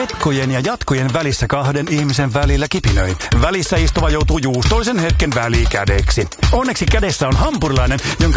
jatkojen ja jatkojen välissä kahden ihmisen välillä kipinöi. Välissä istuva joutuu juustoisen hetken välikädeksi. Onneksi kädessä on hampurilainen, jonka